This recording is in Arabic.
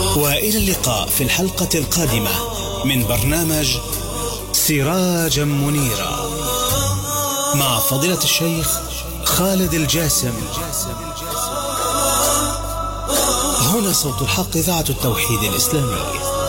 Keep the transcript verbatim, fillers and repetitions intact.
وإلى اللقاء في الحلقة القادمة من برنامج سراجا منيرا مع فضيلة الشيخ خالد الجاسم. هنا صوت الحق، إذاعة التوحيد الإسلامي.